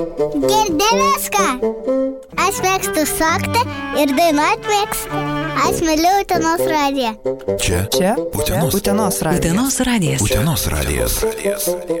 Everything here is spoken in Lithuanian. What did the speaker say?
Girdi viską. Aš mėgstu šokti ir dainuot mėgstu. Aš myliu Utenos radiją. Čia Utenos radijas. Utenos radijas.